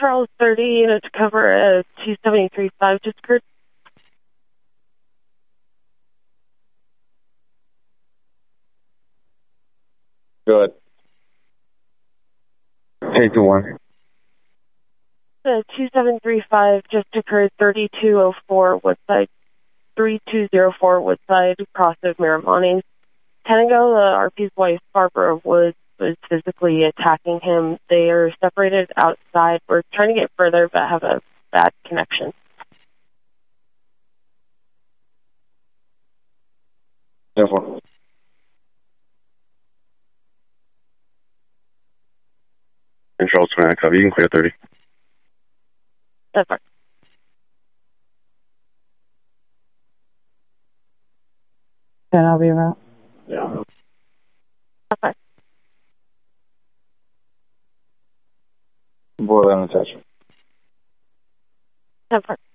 Charles 30, unit to cover 273.5 just occurred. Go ahead. Take the one. 2735 just occurred, 3204 Woodside, 3204 Woodside, cross of Miramontes. Tango, the RP's wife, Barbara Woods, was physically attacking him. They are separated outside. We're trying to get further, but have a bad connection. Therefore. And Charles 29, copy. You can clear 30. That's fine. Then I'll be around. Yeah. That's fine. Boil on attachment. That's fine.